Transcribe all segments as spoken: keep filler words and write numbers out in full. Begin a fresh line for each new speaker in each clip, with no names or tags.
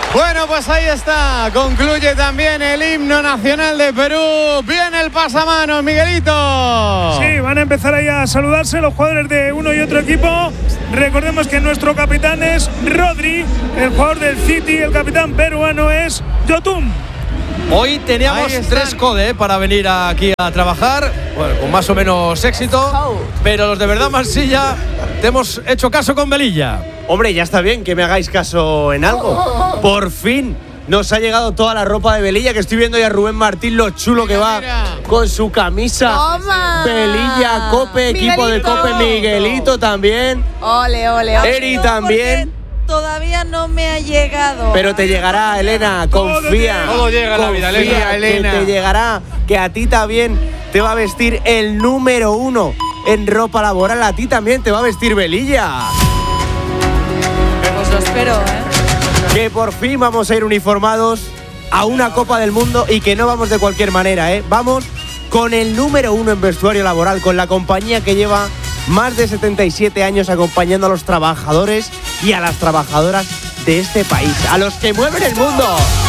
Bueno, pues ahí está. Concluye también el himno nacional de Perú. Viene el pasamanos, Miguelito.
Sí, van a empezar ahí a saludarse los jugadores de uno y otro equipo. Recordemos que nuestro capitán es Rodri, el jugador del City, el capitán peruano es Yotun.
Hoy teníamos tres code ¿eh? para venir aquí a trabajar, bueno, con más o menos éxito, pero los de verdad Marsilla te hemos hecho caso con Velilla.
Hombre, ya está bien que me hagáis caso en algo. Por fin nos ha llegado toda la ropa de Velilla, que estoy viendo ya a Rubén Martín lo chulo que va con su camisa.
Toma.
Velilla, Cope, equipo de Cope, Miguelito también.
Ole, ole, ole.
Eri también.
Todavía no me ha llegado.
Pero te llegará, Elena, confía.
Todo llega en la vida, Elena.
Elena. Que te llegará, que a ti también te va a vestir el número uno en ropa laboral. A ti también te va a vestir Velilla.
Pues lo espero, ¿eh?
Que por fin vamos a ir uniformados a una Copa del Mundo y que no vamos de cualquier manera, ¿eh? Vamos con el número uno en vestuario laboral, con la compañía que lleva más de setenta y siete años acompañando a los trabajadores y a las trabajadoras de este país, a los que mueven el mundo.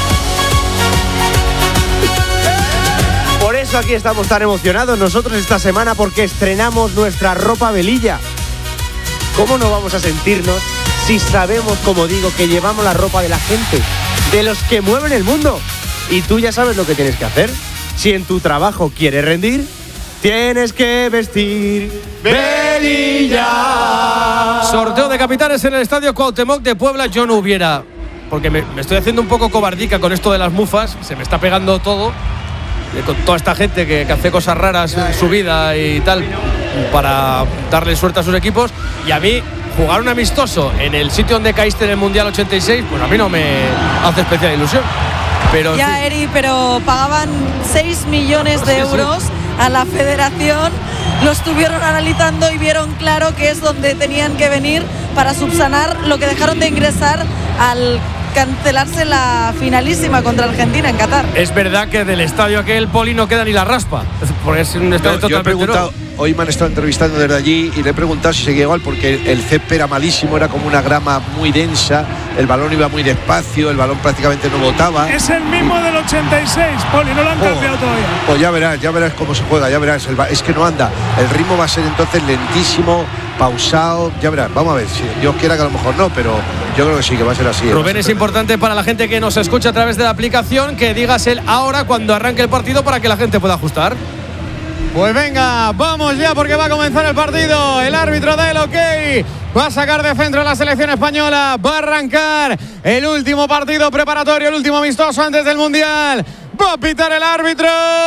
Por eso aquí estamos tan emocionados nosotros esta semana, porque estrenamos nuestra ropa Velilla. ¿Cómo no vamos a sentirnos si sabemos, como digo, que llevamos la ropa de la gente, de los que mueven el mundo? Y tú ya sabes lo que tienes que hacer. Si en tu trabajo quieres rendir, tienes que vestir Velilla.
Sorteo de capitanes en el Estadio Cuauhtémoc de Puebla. Yo no hubiera, porque me, me estoy haciendo un poco cobardica con esto de las mufas. Se me está pegando todo, con toda esta gente que, que hace cosas raras en su vida y tal, para darle suerte a sus equipos. Y a mí, jugar un amistoso en el sitio donde caíste en el Mundial ochenta y seis, pues a mí no me hace especial ilusión. Pero,
ya,
sí.
Eri, pero pagaban seis millones de
Sí,
euros
sí.
a la federación. Lo estuvieron analizando y vieron claro que es donde tenían que venir para subsanar lo que dejaron de ingresar al cancelarse la finalísima contra Argentina en Qatar.
Es verdad que del estadio aquel, Poli, no queda ni la raspa, porque es un estadio
No, yo he
totalmente
preguntado,
nuevo.
hoy me han estado entrevistando desde allí y le he preguntado si seguía igual, porque el, el césped era malísimo, era como una grama muy densa, el balón iba muy despacio, el balón prácticamente no botaba.
Es el mismo del ochenta y seis, Poli, no lo han
Oh,
cambiado todavía.
Pues ya verás, ya verás cómo se juega, ya verás, el, es que no anda, el ritmo va a ser entonces lentísimo, pausado, ya verás, vamos a ver, si Dios quiera que a lo mejor no, pero yo creo que sí, que va a ser así.
Rubén, es importante para la gente que nos escucha a través de la aplicación que digas el ahora cuando arranque el partido para que la gente pueda ajustar.
Pues venga, vamos ya porque va a comenzar el partido. El árbitro da el ok. Va a sacar de centro la selección española. Va a arrancar el último partido preparatorio, el último amistoso antes del Mundial. Va a pitar el árbitro.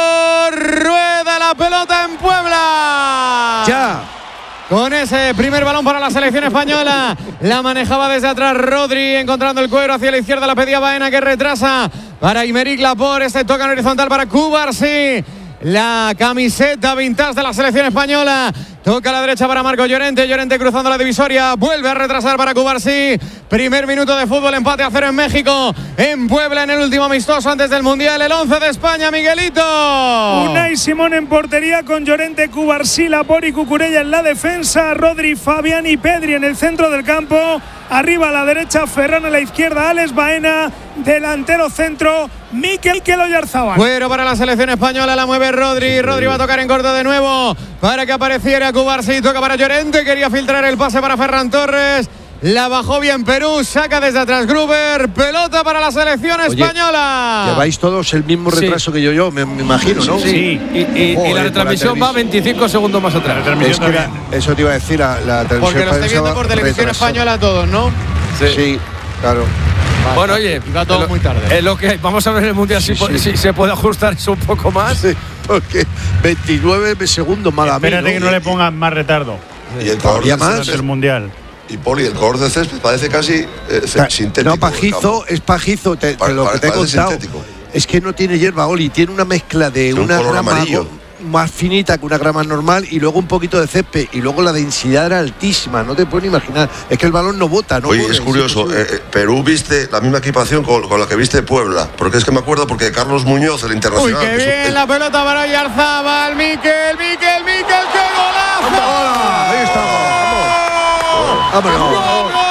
Rueda la pelota en Puebla.
Ya.
Con ese primer balón para la selección española. La manejaba desde atrás Rodri, encontrando el cuero hacia la izquierda. La pedía Baena, que retrasa para Aymeric Laporte. Este toca en horizontal para Cubarsí. La camiseta vintage de la selección española. Toca a la derecha para Marco Llorente. Llorente cruzando la divisoria. Vuelve a retrasar para Cubarsí. Primer minuto de fútbol. Empate a cero en México. En Puebla, en el último amistoso antes del Mundial. El once de España, Miguelito.
Unai Simón en portería con Llorente, Cubarsí, Laporte y Cucurella en la defensa. Rodri, Fabián y Pedri en el centro del campo. Arriba a la derecha, Ferran a la izquierda, Alex Baena. Delantero centro, Mikel Oyarzabal.
Cuero para la selección española, la mueve Rodri. Rodri va a tocar en corto de nuevo para que apareciera Cubarsí. Toca para Llorente, quería filtrar el pase para Ferran Torres. La bajó bien Perú, saca desde atrás Gruber. Pelota para la selección española.
Oye, lleváis todos el mismo retraso sí. que yo, yo me, me imagino, ¿no?
Sí, sí. Y, y, Joder, y la retransmisión va veinticinco segundos más atrás.
Es que era, eso te iba a decir, la, la televisión.
Porque lo estoy viendo por televisión retrasado. española todos, ¿no?
Sí, sí, claro.
Vale. Bueno, oye,
va todo
lo,
muy tarde.
Es lo que vamos a ver en el Mundial, sí, si, sí. si se puede ajustar eso un poco más.
Sí, porque veintinueve segundos más a mí.
Espérate que no le pongan más retardo.
Y el color
más
del Mundial.
Y Poli, el color del césped parece casi eh,
Ta,
sintético.
No, pajizo, es pajizo, te,
Pare,
lo que te he contado.
Sintético.
Es que no tiene hierba, Oli, tiene una mezcla de
tiene
una
un
grama
amarillo.
más finita que una grama normal y luego un poquito de césped y luego la densidad era altísima, no te puedes ni imaginar. Es que el balón no bota, ¿no?
Oye,
puede,
es curioso,
sí,
eh, eh, Perú viste la misma equipación con, con la que viste Puebla, porque es que me acuerdo porque Carlos Muñoz, el internacional.
Uy, qué bien
es,
la pelota para Oyarzabal. Mikel, Mikel, Mikel, qué golazo.
¡Vamos! Ahí estamos, vamos. ¡Vámonos!